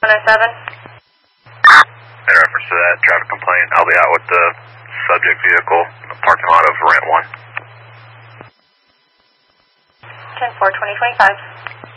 In reference to that traffic complaint, I'll be out with the subject vehicle in the parking lot of Rent 1. 10-4, 2025.